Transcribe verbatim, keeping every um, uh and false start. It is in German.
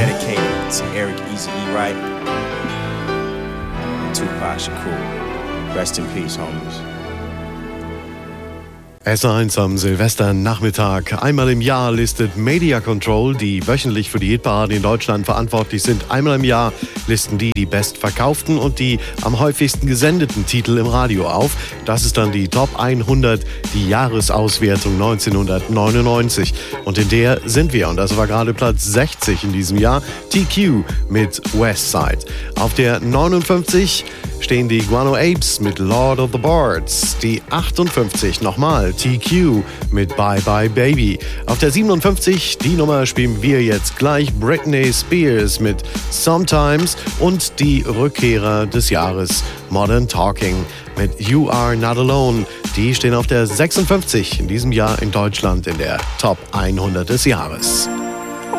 dedicated to Eric Eazy-E Wright and Tupac Shakur. Rest in peace, homies. S eins am Silvesternachmittag. Einmal im Jahr listet Media Control, die wöchentlich für die Hitparaden in Deutschland verantwortlich sind, einmal im Jahr listen die die bestverkauften und die am häufigsten gesendeten Titel im Radio auf. Das ist dann die Top hundert, die Jahresauswertung neunzehnhundertneunundneunzig. Und in der sind wir, und das war gerade Platz sechzig in diesem Jahr, T Q mit Westside. Auf der neunundfünfzig stehen die Guano Apes mit Lord of the Birds. Die achtundfünfzig nochmal T Q mit Bye Bye Baby. Auf der siebenundfünfzig, die Nummer spielen wir jetzt gleich, Britney Spears mit Sometimes und die Rückkehrer des Jahres Modern Talking mit You Are Not Alone. Die stehen auf der sechsundfünfzig in diesem Jahr in Deutschland in der Top hundert des Jahres.